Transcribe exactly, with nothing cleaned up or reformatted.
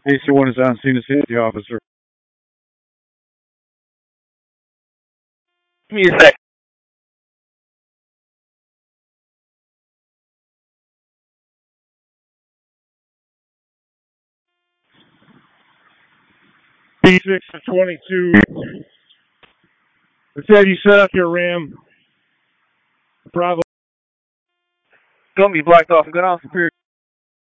A C one is on scene to safety officer. Give me a sec. B six to twenty-two. Let's have you set up your RAM. Bravo. Gonna be blocked off and go down Superior.